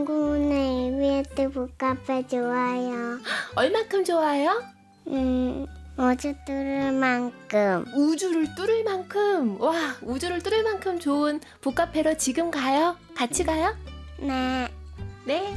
윤고은의 EBS 북카페 좋아요. 얼만큼 좋아요? 어제 들을 만큼. 우주를 뚫을 만큼. 와, 우주를 뚫을 만큼 좋은 북카페로 지금 가요? 같이 가요? 네. 네.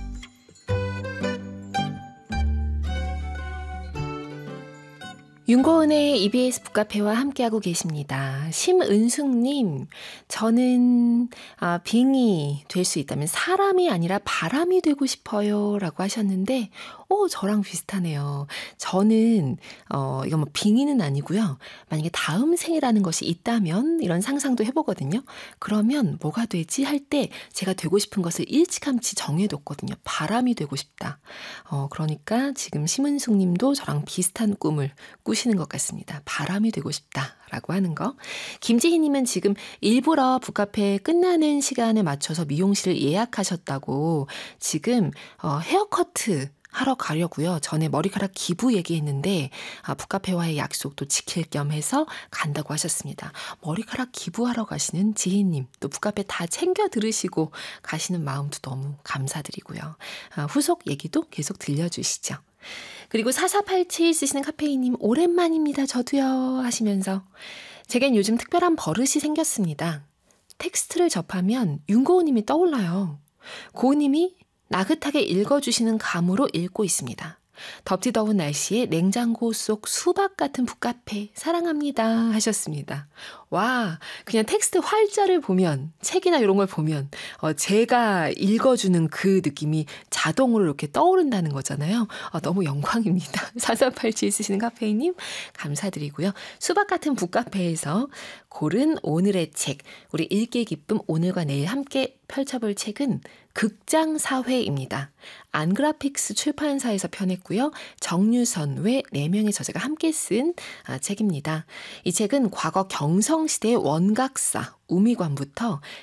윤고은의 EBS 북카페와 함께하고 계십니다. 심은숙님, 저는 빙이 될 수 있다면 사람이 아니라 바람이 되고 싶어요 라고 하셨는데 저랑 비슷하네요. 저는 이건 뭐 빙의는 아니고요. 만약에 다음 생이라는 것이 있다면 이런 상상도 해보거든요. 그러면 뭐가 되지 할 때 제가 되고 싶은 것을 일찌감치 정해뒀거든요. 바람이 되고 싶다. 그러니까 지금 심은숙 님도 저랑 비슷한 꿈을 꾸시는 것 같습니다. 바람이 되고 싶다라고 하는 거. 김지희 님은 지금 일부러 북카페 끝나는 시간에 맞춰서 미용실을 예약하셨다고 지금 헤어커트 하러 가려고요. 전에 머리카락 기부 얘기했는데 북카페와의 약속도 지킬 겸 해서 간다고 하셨습니다. 머리카락 기부하러 가시는 지희님, 또 북카페 다 챙겨 들으시고 가시는 마음도 너무 감사드리고요. 후속 얘기도 계속 들려주시죠. 그리고 4487 쓰시는 카페인님, 오랜만입니다. 저도요 하시면서 제겐 요즘 특별한 버릇이 생겼습니다. 텍스트를 접하면 윤고은님이 떠올라요. 고은님이 나긋하게 읽어주시는 감으로 읽고 있습니다. 덥디 더운 날씨에 냉장고 속 수박 같은 북카페 사랑합니다 하셨습니다. 와, 그냥 텍스트 활자를 보면, 책이나 이런 걸 보면 제가 읽어주는 그 느낌이 자동으로 이렇게 떠오른다는 거잖아요. 너무 영광입니다. 4487 쓰시는 카페이님 감사드리고요. 수박 같은 북카페에서 고른 오늘의 책, 우리 읽기 기쁨 오늘과 내일 함께 펼쳐볼 책은 극장사회입니다. 안그래픽스 출판사에서 펴냈고요. 정유선 외 4명의 저자가 함께 쓴 책입니다. 이 책은 과거 경성시대의 원각사 우미관부터